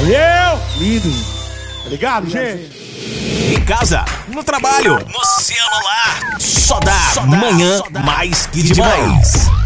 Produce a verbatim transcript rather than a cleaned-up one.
Eu! Lindo. Tá ligado, gente? Em casa, no trabalho, no celular. Só dá, Só dá manhã, só dá. Mais que demais.